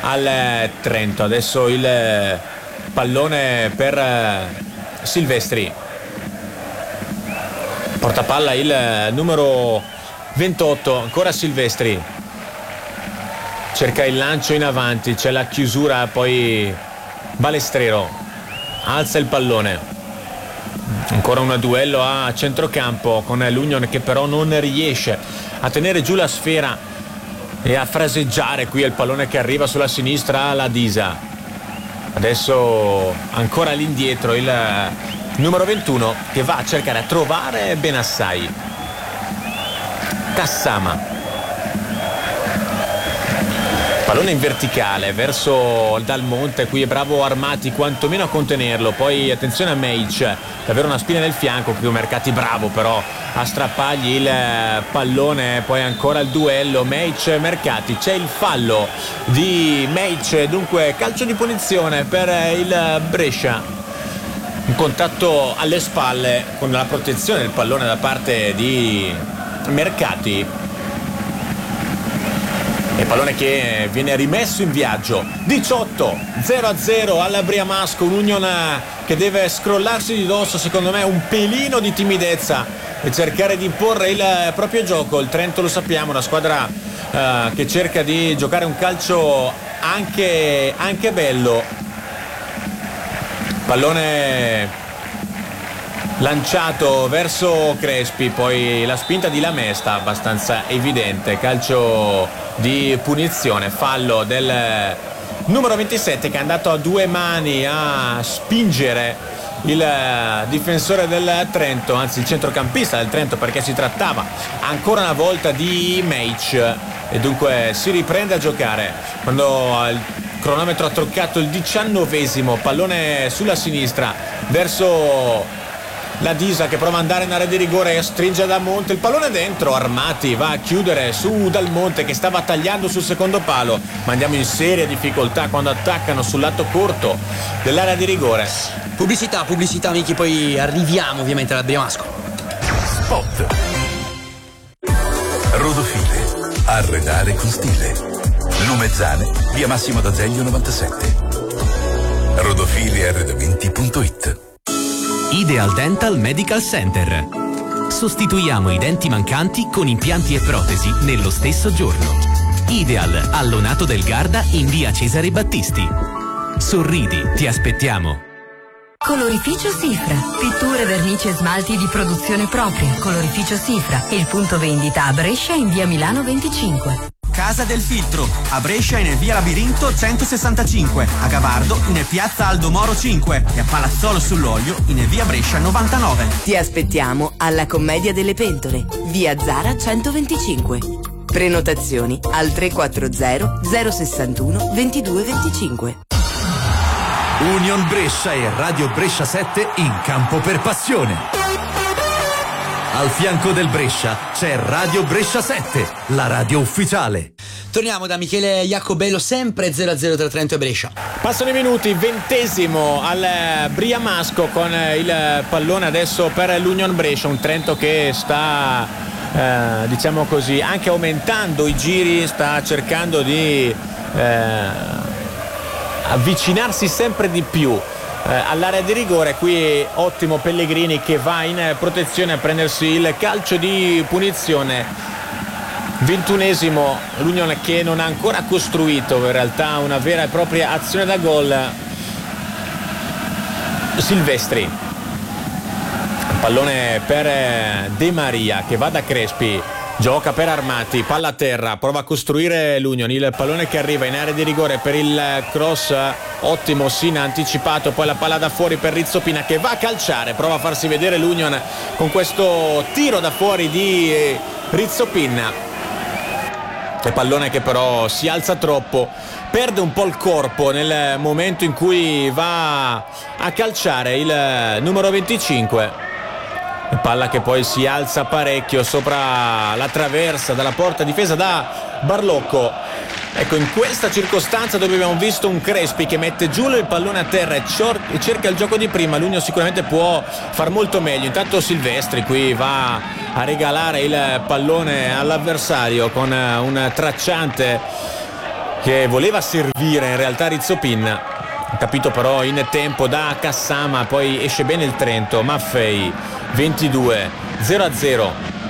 al Trento. Adesso il pallone per Silvestri, portapalla il numero 28, ancora Silvestri, cerca il lancio in avanti, c'è la chiusura, poi Balestrero alza il pallone, ancora un duello a centrocampo con l'Union che però non riesce a tenere giù la sfera e a fraseggiare qui il pallone che arriva sulla sinistra alla Disa. Adesso ancora all'indietro il numero 21 che va a cercare a trovare Benassai. Kassama, pallone in verticale verso Dal Monte, qui è bravo Armati quantomeno a contenerlo, poi attenzione a Meic, davvero una spina nel fianco, qui Mercati bravo però a strappargli il pallone, poi ancora il duello Meic-Mercati, c'è il fallo di Meic, dunque calcio di punizione per il Brescia, un contatto alle spalle con la protezione del pallone da parte di Mercati. E pallone che viene rimesso in viaggio. 18 0-0 alla Briamasco, un'Union che deve scrollarsi di dosso, secondo me un pelino di timidezza e cercare di imporre il proprio gioco. Il Trento, lo sappiamo, una squadra che cerca di giocare un calcio anche bello. Pallone lanciato verso Crespi, poi la spinta di Lamesta abbastanza evidente, calcio di punizione, fallo del numero 27 che è andato a due mani a spingere il difensore del Trento, anzi il centrocampista del Trento, perché si trattava ancora una volta di Meic, e dunque si riprende a giocare quando il cronometro ha toccato il 19esimo. Pallone sulla sinistra verso la Disa che prova ad andare in area di rigore e stringe Dal Monte, il pallone dentro, Armati va a chiudere su Dal Monte che stava tagliando sul secondo palo, ma andiamo in seria difficoltà quando attaccano sul lato corto dell'area di rigore. Pubblicità amici, poi arriviamo ovviamente alla Briamasco. Spot. Rodofile, arredare con stile. Lumezzane, via Massimo d'Azeglio 97. Rodofilearredamenti.it. Ideal Dental Medical Center. Sostituiamo i denti mancanti con impianti e protesi nello stesso giorno. Ideal, Allonato del Garda in via Cesare Battisti. Sorridi, ti aspettiamo. Colorificio Sifra, pitture, vernici e smalti di produzione propria. Colorificio Sifra, il punto vendita a Brescia in via Milano 25. Casa del Filtro, a Brescia in via Labirinto 165, a Gavardo in piazza Aldo Moro 5 e a Palazzolo sull'Olio in via Brescia 99. Ti aspettiamo alla Commedia delle Pentole, via Zara 125. Prenotazioni al 340 061 2225. Union Brescia e Radio Brescia 7 in campo per passione. Al fianco del Brescia c'è Radio Brescia 7, la radio ufficiale. Torniamo da Michele Iacobello, sempre 0-0 tra Trento e Brescia. Passano i minuti, 20esimo al Briamasco con il pallone adesso per l'Union Brescia, un Trento che sta diciamo così anche aumentando i giri, sta cercando di avvicinarsi sempre di più all'area di rigore. Qui ottimo Pellegrini che va in protezione a prendersi il calcio di punizione. 21esimo, l'Union che non ha ancora costruito in realtà una vera e propria azione da gol. Silvestri, pallone per De Maria che va da Crespi, gioca per Armati, palla a terra, prova a costruire l'Union, il pallone che arriva in area di rigore per il cross, ottimo Sina anticipato, poi la palla da fuori per Rizzopina che va a calciare, prova a farsi vedere l'Union con questo tiro da fuori di Rizzopina. Il pallone che però si alza troppo, perde un po' il corpo nel momento in cui va a calciare il numero 25. Palla che poi si alza parecchio sopra la traversa dalla porta difesa da Barlocco. Ecco, in questa circostanza dove abbiamo visto un Crespi che mette giù il pallone a terra e cerca il gioco di prima, l'Union sicuramente può far molto meglio. Intanto Silvestri qui va a regalare il pallone all'avversario con un tracciante che voleva servire in realtà Rizzopin, capito però in tempo da Cassama, poi esce bene il Trento. Maffei 22, 0-0.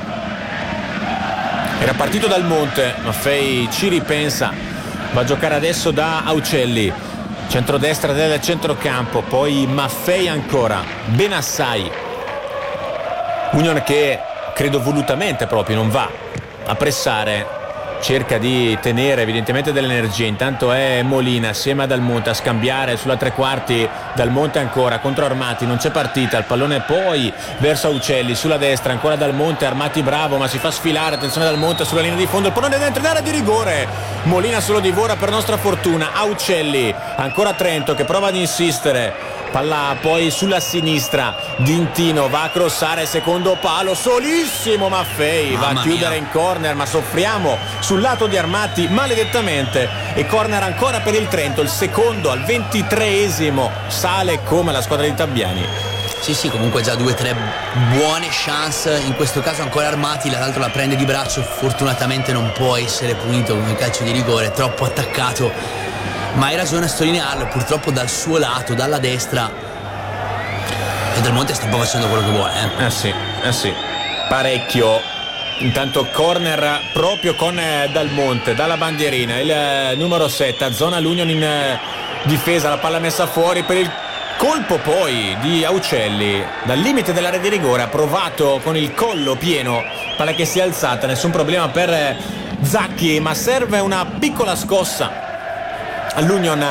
Era partito dal Monte, Maffei ci ripensa, va a giocare adesso da Aucelli, centrodestra del centrocampo, poi Maffei ancora, Benassai. Union che credo volutamente proprio non va a pressare, cerca di tenere evidentemente dell'energia. Intanto è Molina assieme a Dal Monte a scambiare sulla tre quarti. Dal Monte ancora contro Armati, non c'è partita, il pallone poi verso Aucelli sulla destra, ancora Dal Monte, Armati bravo ma si fa sfilare, attenzione Dal Monte sulla linea di fondo, il pallone dentro in area di rigore, Molina solo divora per nostra fortuna. Aucelli, ancora Trento che prova ad insistere, palla poi sulla sinistra, Dintino va a crossare, secondo palo, solissimo Maffei, va a chiudere in corner, ma soffriamo sul lato di Armati maledettamente, e corner ancora per il Trento, il secondo al 23esimo, sale come la squadra di Tabbiani. Sì, comunque già 2-3 buone chance, in questo caso ancora Armati, l'altro la prende di braccio, fortunatamente non può essere punito come calcio di rigore, troppo attaccato, ma hai ragione a sottolinearlo, purtroppo dal suo lato, dalla destra, e Dal Monte sta un po' facendo quello che vuole. Sì, parecchio. Intanto corner proprio con Dal Monte, dalla bandierina, il numero 7, zona l'Union in difesa, la palla messa fuori per il colpo poi di Aucelli dal limite dell'area di rigore, ha provato con il collo pieno, palla che si è alzata, nessun problema per Zacchi, ma serve una piccola scossa all'Union.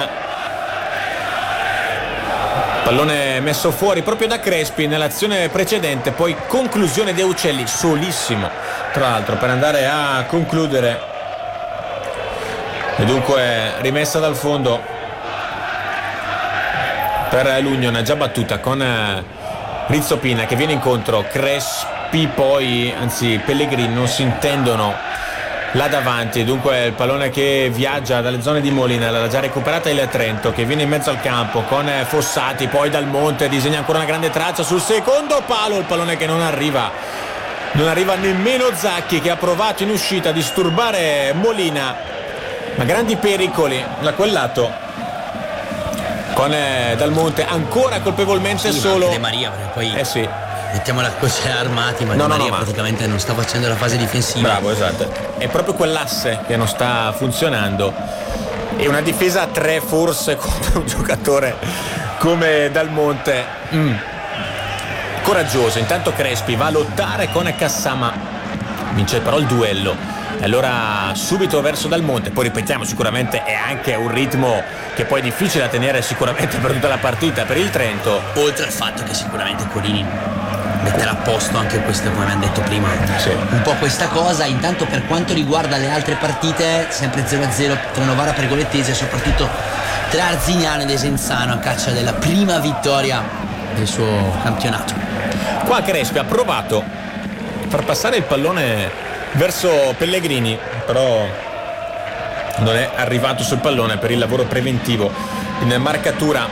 Pallone messo fuori proprio da Crespi nell'azione precedente, poi conclusione di Aucelli, solissimo tra l'altro per andare a concludere, e dunque rimessa dal fondo per l'Union, già battuta con Rizzopin che viene incontro, Crespi poi, anzi Pellegrini, non si intendono là davanti, dunque il pallone che viaggia dalle zone di Molina, l'ha già recuperata il Trento che viene in mezzo al campo con Fossati, poi Dal Monte disegna ancora una grande traccia sul secondo palo, il pallone che non arriva nemmeno Zacchi, che ha provato in uscita a disturbare Molina, ma grandi pericoli da quel lato con Dal Monte ancora colpevolmente solo De Maria, poi sì, mettiamola così, Armati, ma Di Maria praticamente non sta facendo la fase difensiva. Bravo, esatto, è proprio quell'asse che non sta funzionando, e una difesa a 3 forse contro un giocatore come Dal Monte coraggioso. Intanto Crespi va a lottare con Cassama, vince però il duello, e allora subito verso Dal Monte, poi ripetiamo, sicuramente è anche un ritmo che poi è difficile da tenere sicuramente per tutta la partita per il Trento, oltre al fatto che sicuramente Colini metterà a posto anche questo, come abbiamo detto prima, un po' questa cosa. Intanto per quanto riguarda le altre partite, sempre 0-0 tra Novara Pergolettese e soprattutto tra Arzignano ed Esenzano a caccia della prima vittoria del suo campionato. Qua Crespi ha provato a far passare il pallone verso Pellegrini, però non è arrivato sul pallone per il lavoro preventivo in marcatura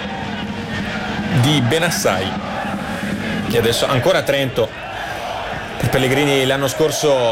di Benassai, che adesso ancora Trento. Per Pellegrini l'anno scorso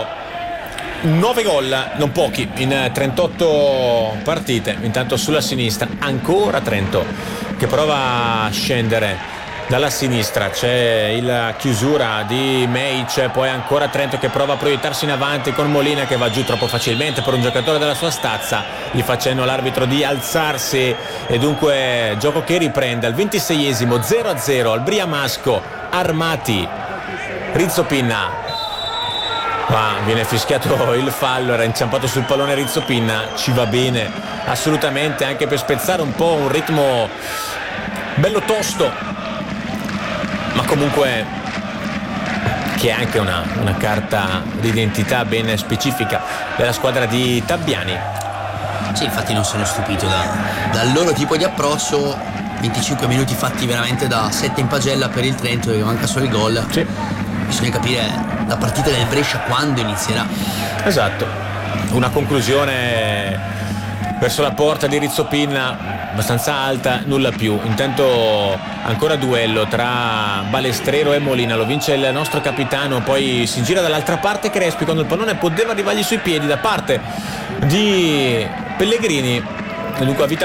9 gol, non pochi, in 38 partite. Intanto sulla sinistra ancora Trento che prova a scendere dalla sinistra, c'è la chiusura di Meic, poi ancora Trento che prova a proiettarsi in avanti con Molina che va giù troppo facilmente per un giocatore della sua stazza, gli fa cenno l'arbitro di alzarsi, e dunque gioco che riprende al 26esimo, 0-0 al Briamasco. Armati, Rizzopin, viene fischiato il fallo, era inciampato sul pallone Rizzopin, ci va bene assolutamente anche per spezzare un po' un ritmo bello tosto, ma comunque che è anche una carta d'identità ben specifica della squadra di Tabbiani. Sì, infatti non sono stupito dal loro tipo di approccio. 25 minuti fatti veramente da 7 in pagella per il Trento, che manca solo il gol. Sì. Bisogna capire la partita del Brescia quando inizierà. Esatto, una conclusione verso la porta di Rizzopinna, abbastanza alta, nulla più. Intanto ancora duello tra Balestrero e Molina, lo vince il nostro capitano, poi si gira dall'altra parte Crespi quando il pallone poteva arrivargli sui piedi da parte di Pellegrini. Dunque a vita